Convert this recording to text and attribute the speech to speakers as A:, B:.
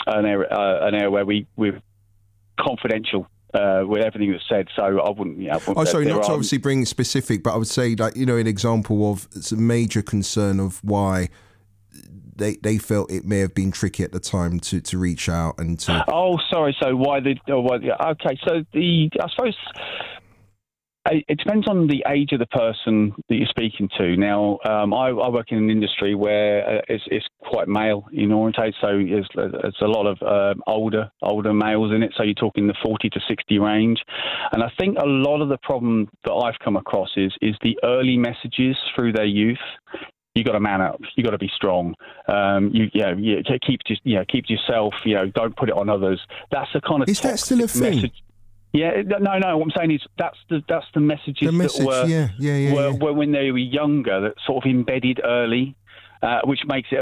A: an area where we're confidential with everything that's said. So I wouldn't.
B: Oh, sorry, not to obviously bring specific, but I would say, like, an example of some major concern of why they felt it may have been tricky at the time to reach out and to.
A: Oh, sorry. So okay. So I suppose. It depends on the age of the person that you're speaking to. Now, I work in an industry where it's quite male in orientate, so there's a lot of older males in it. So you're talking the 40 to 60 range, and I think a lot of the problem that I've come across is the early messages through their youth. You got to man up. You got to be strong. Keep yourself. Don't put it on others. That's the kind of
B: is that still a thing?
A: Message. Yeah, no. What I'm saying is that's the messages that were when they were younger, that sort of embedded early, which makes it